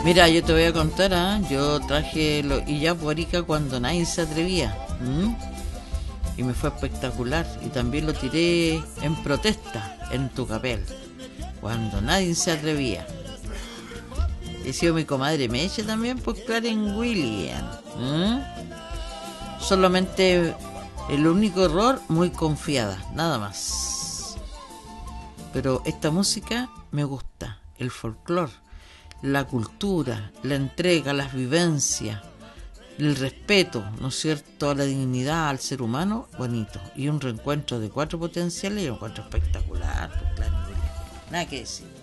Mira, yo te voy a contar, yo traje los Illapua Guarica cuando nadie se atrevía. Y me fue espectacular. Y también lo tiré en protesta en Tucapel, cuando nadie se atrevía. He sido mi comadre Meche también por Karen William. Solamente el único error, muy confiada, nada más. Pero esta música me gusta, el folclore, la cultura, la entrega, las vivencias, el respeto, ¿no es cierto?, a la dignidad, al ser humano, bonito. Y un reencuentro de 4 potenciales y un encuentro espectacular, pues, claro, nada que decir.